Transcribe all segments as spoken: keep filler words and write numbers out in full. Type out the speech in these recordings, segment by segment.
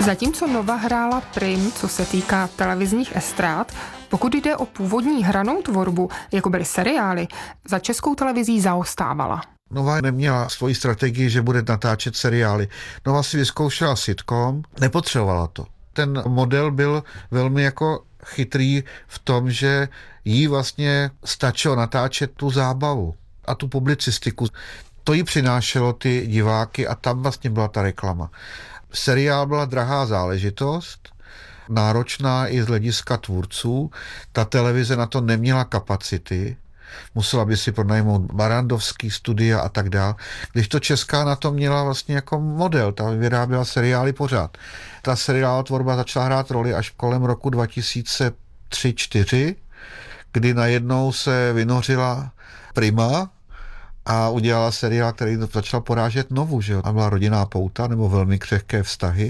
Zatímco Nova hrála prim, co se týká televizních estrád, pokud jde o původní hranou tvorbu, jako byly seriály, za Českou televizí zaostávala. Nova neměla svoji strategii, že bude natáčet seriály. Nova si vyzkoušela sitcom, nepotřebovala to. Ten model byl velmi jako chytrý v tom, že jí vlastně stačilo natáčet tu zábavu a tu publicistiku. To jí přinášelo ty diváky a tam vlastně byla ta reklama. Seriál byla drahá záležitost, náročná i z hlediska tvůrců. Ta televize na to neměla kapacity, musela by si pronajmout barandovský studia a tak dále. Když to Česká na to měla vlastně jako model, ta vyráběla seriály pořád. Ta seriálová tvorba začala hrát roli až kolem roku dva tisíce tři čtyři, kdy najednou se vynořila Prima a udělala seriál, který začal porážet Novu, že jo. A byla Rodinná pouta, nebo Velmi křehké vztahy.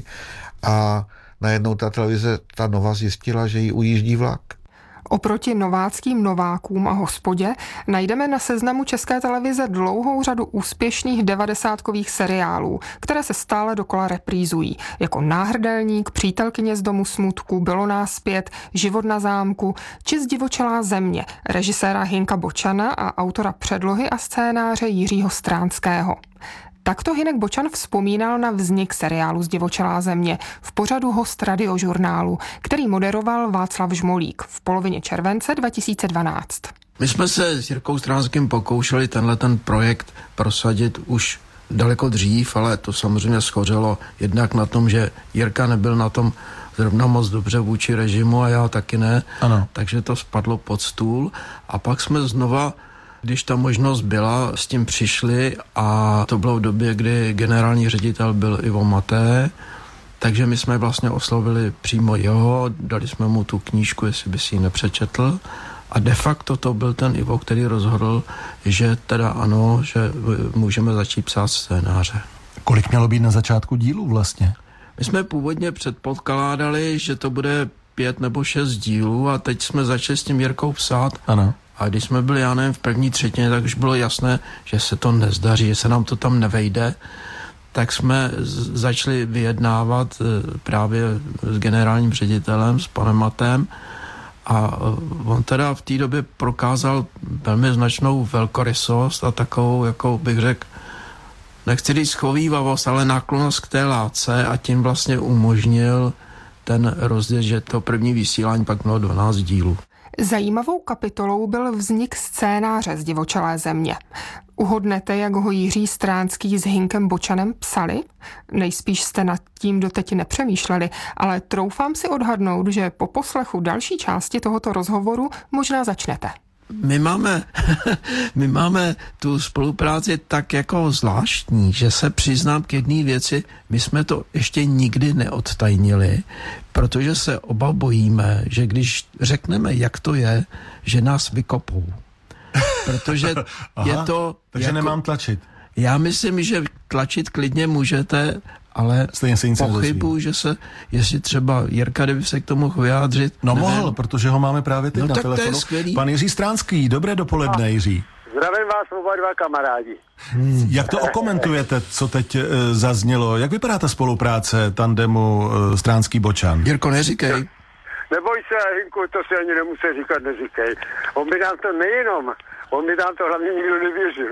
A najednou ta televize, ta Nova zjistila, že jí ujíždí vlak. Oproti nováckým Novákům a Hospodě najdeme na seznamu České televize dlouhou řadu úspěšných devadesátkových seriálů, které se stále dokola reprízují, jako Náhrdelník, Přítelkyně z domu smutku, Bylo nás zpět, Život na zámku či Zdivočelá země režiséra Hynka Bočana a autora předlohy a scénáře Jiřího Stránského. Takto Hynek Bočan vzpomínal na vznik seriálu Zdivočelá země v pořadu Host Radiožurnálu, který moderoval Václav Žmolík v polovině července dva tisíce dvanáct. My jsme se s Jirkou Stránským pokoušeli tenhle ten projekt prosadit už daleko dřív, ale to samozřejmě schořelo jednak na tom, že Jirka nebyl na tom zrovna moc dobře vůči režimu a já taky ne, ano. Takže to spadlo pod stůl a pak jsme znova, když ta možnost byla, s tím přišli a to bylo v době, kdy generální ředitel byl Ivo Maté, takže my jsme vlastně oslovili přímo jeho, dali jsme mu tu knížku, jestli by si ji nepřečetl a de facto to byl ten Ivo, který rozhodl, že teda ano, že můžeme začít psát scénáře. Kolik mělo být na začátku dílů vlastně? My jsme původně předpokládali, že to bude pět nebo šest dílů a teď jsme začali s tím Jirkou psát. Ano. A když jsme byli, já nevím, v první třetině, tak už bylo jasné, že se to nezdaří, že se nám to tam nevejde, tak jsme z- začali vyjednávat e, právě s generálním ředitelem, s panem Matem a e, on teda v té době prokázal velmi značnou velkorysost a takovou, jako bych řekl, nechci říct schovívavost, ale náklonnost k té látce a tím vlastně umožnil ten rozděl, že to první vysílání pak mělo dvanáct dílů. Zajímavou kapitolou byl vznik scénáře Zdivočelé země. Uhodnete, jak ho Jiří Stránský s Hynkem Bočanem psali? Nejspíš jste nad tím doteď nepřemýšleli, ale troufám si odhadnout, že po poslechu další části tohoto rozhovoru možná začnete. My máme, my máme tu spolupráci tak jako zvláštní, že se přiznám k jedné věci, my jsme to ještě nikdy neodtajnili, protože se oba bojíme, že když řekneme, jak to je, že nás vykopou. Protože Aha, je to... Takže jako, nemám tlačit. Já myslím, že tlačit klidně můžete, ale pochybuji, že se, jestli třeba Jirka, kdyby se k tomu vyjádřit. No nevím. mohl, protože ho máme právě teď no, na tak telefonu. To je skvělý. Pan Jiří Stránský, dobré dopoledne, a... Jiří. Zdravím vás oba dva kamarádi. Hmm. Jak to okomentujete, co teď e, zaznělo? Jak vypadá ta spolupráce tandemu e, Stránský-Bočan? Jirko, neříkej. Neboj se, Hynku, to si ani nemusí říkat, neříkej. On by nám to nejenom, on by nám to hlavně nikdo nevěřil.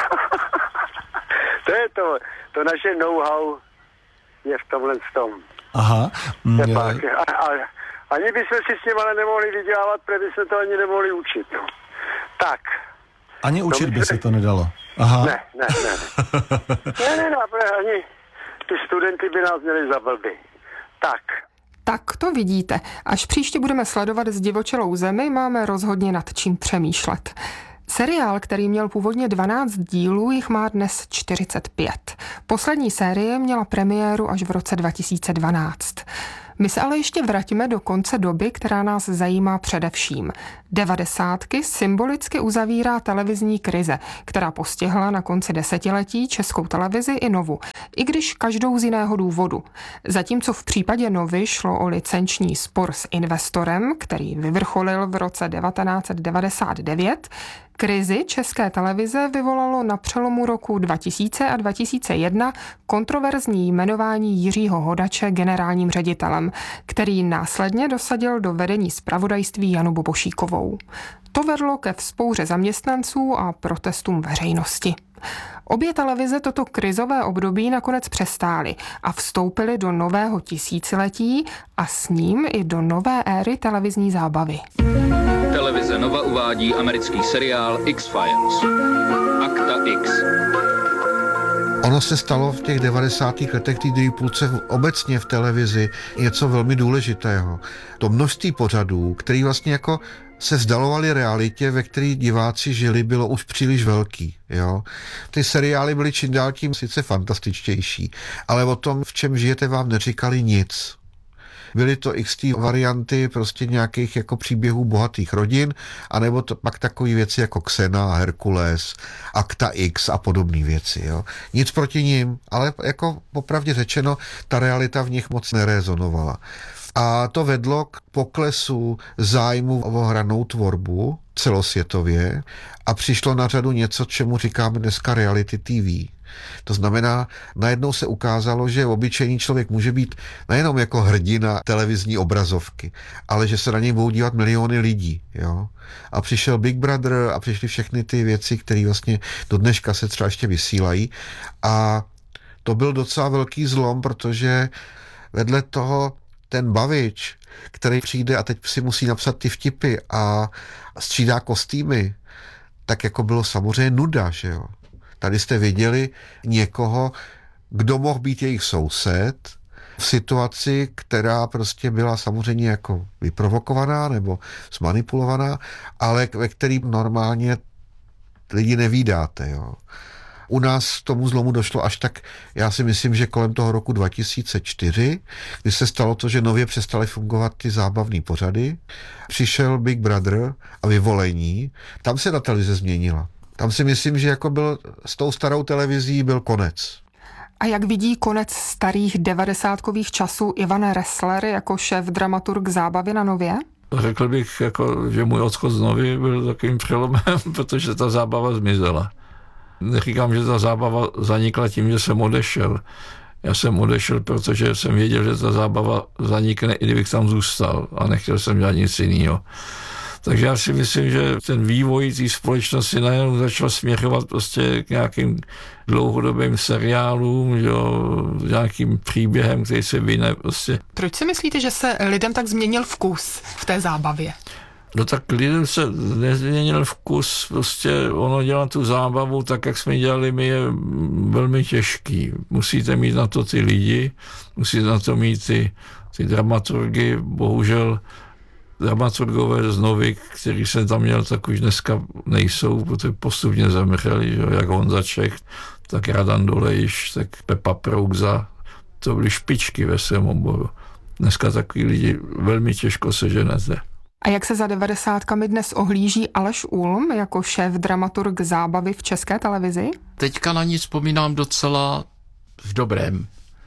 To je to, to naše know-how je v tomhle tom. Aha. Mm, a, a, ani bychom si s tím ale nemohli vydělávat, protože bychom to ani nemohli učit. No. Tak. Ani učit by se to nedalo. Aha. Ne, ne, ne. Ne, ne, ne, ani ty studenty by nás měli za blby. Tak. Tak to vidíte. Až příště budeme sledovat Zdivočelou zemi, máme rozhodně nad čím přemýšlet. Seriál, který měl původně dvanáct dílů, jich má dnes čtyřicet pět. Poslední série měla premiéru až v roce dva tisíce dvanáct. My se ale ještě vrátíme do konce doby, která nás zajímá především. Devadesátky symbolicky uzavírá televizní krize, která postihla na konci desetiletí Českou televizi i Novu, i když každou z jiného důvodu. Zatímco v případě Novy šlo o licenční spor s investorem, který vyvrcholil v roce devatenáct set devadesát devět, Krizi České televize vyvolalo na přelomu roku dva tisíce a dva tisíce jedna kontroverzní jmenování Jiřího Hodače generálním ředitelem, který následně dosadil do vedení zpravodajství Janu Bobošíkovou. To vedlo ke vzpouře zaměstnanců a protestům veřejnosti. Obě televize toto krizové období nakonec přestály a vstoupily do nového tisíciletí a s ním i do nové éry televizní zábavy. Televize Nova uvádí americký seriál X-Files. Akta X. Ono se stalo v těch devadesátých letech té druhé půlce obecně v televizi něco velmi důležitého. To množství pořadů, který vlastně jako se vzdalovali realitě, ve které diváci žili, bylo už příliš velký. Jo? Ty seriály byly čím dál tím sice fantastičtější, ale o tom, v čem žijete, vám neříkali nic. Byly to X T varianty prostě nějakých jako příběhů bohatých rodin, anebo to pak takové věci jako Xena, Herkules, Akta X a podobné věci. Jo. Nic proti nim, ale jako popravdě řečeno, ta realita v nich moc nerezonovala. A to vedlo k poklesu zájmu o hranou tvorbu celosvětově a přišlo na řadu něco, čemu říkáme dneska reality T V. To znamená, najednou se ukázalo, že obyčejný člověk může být nejenom jako hrdina televizní obrazovky, ale že se na něj budou dívat miliony lidí. Jo? A přišel Big Brother a přišly všechny ty věci, které vlastně do dneška se třeba ještě vysílají. A to byl docela velký zlom, protože vedle toho ten bavič, který přijde a teď si musí napsat ty vtipy a střídá kostýmy, tak jako bylo samozřejmě nuda, že jo. Tady jste viděli někoho, kdo mohl být jejich soused v situaci, která prostě byla samozřejmě jako vyprovokovaná nebo zmanipulovaná, ale ve který normálně lidi nevídáte, jo. U nás k tomu zlomu došlo až tak, já si myslím, že kolem toho roku dva tisíce čtyři, kdy se stalo to, že nově přestaly fungovat ty zábavné pořady, přišel Big Brother a vyvolení, tam se ta televize změnila. Tam si myslím, že jako byl s tou starou televizí byl konec. A jak vidí konec starých devadesátkových časů Ivan Ressler jako šéf dramaturg zábavy na Nově? Řekl bych, jako, že můj odchod z Novy byl takovým přelomem, protože ta zábava zmizela. Neříkám, že ta zábava zanikla tím, že jsem odešel. Já jsem odešel, protože jsem věděl, že ta zábava zanikne, i kdybych tam zůstal a nechtěl jsem dělat nic jiného. Takže já si myslím, že ten vývoj té společnosti najednou začal směřovat prostě k nějakým dlouhodobým seriálům, jo, nějakým příběhem, který se vyne prostě. Proč si myslíte, že se lidem tak změnil vkus v té zábavě? No tak lidem se nezměnil vkus, prostě ono dělat tu zábavu tak, jak jsme dělali my, je velmi těžký. Musíte mít na to ty lidi, musíte na to mít ty, ty dramaturgy, bohužel dramaturgové z Novy, který jsem tam měl, tak už dneska nejsou, protože postupně zemřeli, že? Jak Honza Čech, tak Radan Dolejš, tak Pepa Prougza, to byly špičky ve svém oboru. Dneska takový lidi velmi těžko seženete. A jak se za devadesátkami dnes ohlíží Aleš Ulm jako šéf dramaturg zábavy v České televizi? Teďka na ní vzpomínám docela v dobrém,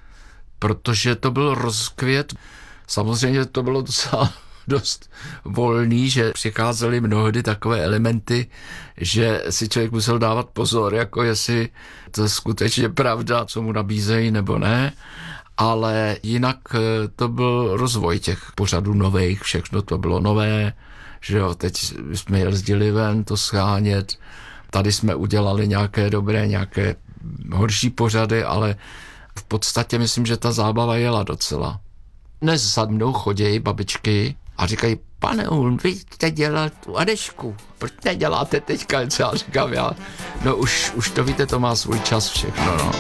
protože to byl rozkvět. Samozřejmě to bylo docela dost volný, že přicházely mnohdy takové elementy, že si člověk musel dávat pozor, jako jestli to je skutečně pravda, co mu nabízejí nebo ne, ale jinak to byl rozvoj těch pořadů nových, všechno to bylo nové, že jo, teď jsme jezdili ven to schánět, tady jsme udělali nějaké dobré, nějaké horší pořady, ale v podstatě myslím, že ta zábava jela docela. Dnes za mnou chodějí babičky a říkají, pane Ulm, vy jste dělal tu Anežku, proč neděláte teďka? Já říkám, já, no už, už to víte, to má svůj čas všechno, no.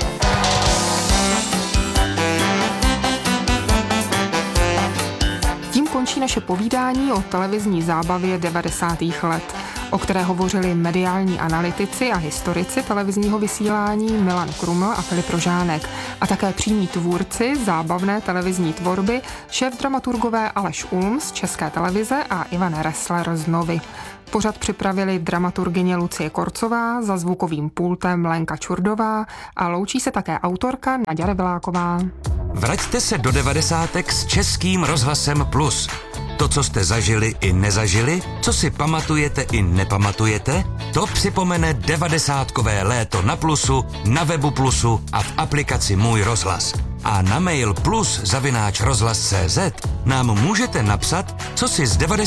Tím končí naše povídání o televizní zábavě devadesátých let, o které hovořili mediální analytici a historici televizního vysílání Milan Kruml a Filip Rožánek a také přímí tvůrci zábavné televizní tvorby, šéf dramaturgové Aleš Ulm z České televize a Ivan Ressler z Novy. Pořad připravili dramaturgyně Lucie Korcová, za zvukovým pultem Lenka Čurdová a loučí se také autorka Naďa Rebeláková. Vraťte se do devadesátek s Českým rozhlasem Plus. To, co jste zažili i nezažili, co si pamatujete i nepamatujete, to připomene devadesátkové léto na Plusu, na webu Plusu a v aplikaci Můj rozhlas. A na mail plus zavináč rozhlas tečka cé zet nám můžete napsat, co si z devadesátých